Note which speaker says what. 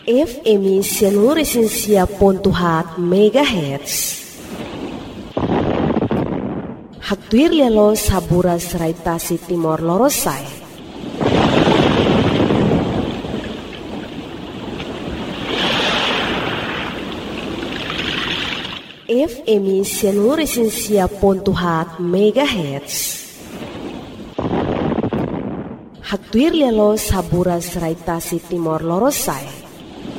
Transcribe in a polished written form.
Speaker 1: FM Sianuresinsia.hat MHz. Hagtuir lialo saburas raitasi Timor Lorosai. FM Sianuresinsia.hat MHz. Hagtuir lialo saburas raitasi Timor Lorosai.